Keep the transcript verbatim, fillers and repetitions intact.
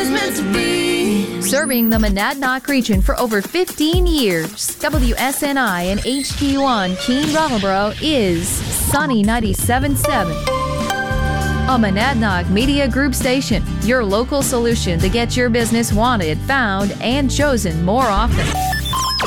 meant to be. Serving the Monadnock region for over fifteen years, W S N I and H D one Keene Brattleboro is Sunny ninety-seven point seven. A Monadnock Media Group station, your local solution to get your business wanted, found, and chosen more often.